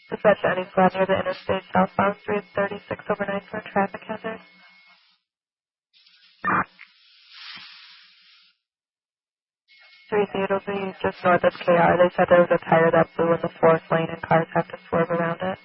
Dispatch to any squad near the interstate southbound 336 overnight for a traffic hazard. 30 will be just north of KR. They said there was a tire that blew in the fourth lane and cars have to swerve around it.